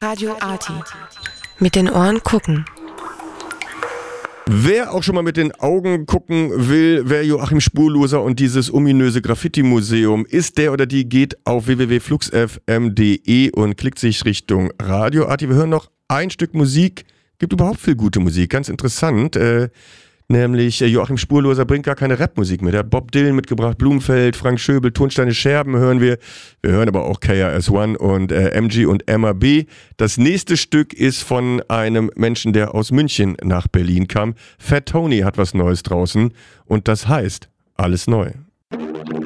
Radio Arti. Mit den Ohren gucken. Wer auch schon mal mit den Augen gucken will, wer Joachim Spurloser und dieses ominöse Graffiti-Museum ist, der oder die geht auf www.fluxfm.de und klickt sich Richtung Radio Arti. Wir hören noch ein Stück Musik. Gibt überhaupt viel gute Musik, ganz interessant. Nämlich Joachim Spurloser bringt gar keine Rapmusik mehr. Der hat Bob Dylan mitgebracht, Blumenfeld, Frank Schöbel, Tonsteine Scherben hören wir. Wir hören aber auch KRS-One und MG und MAB. Das nächste Stück ist von einem Menschen, der aus München nach Berlin kam. Fat Tony hat was Neues draußen und das heißt Alles neu.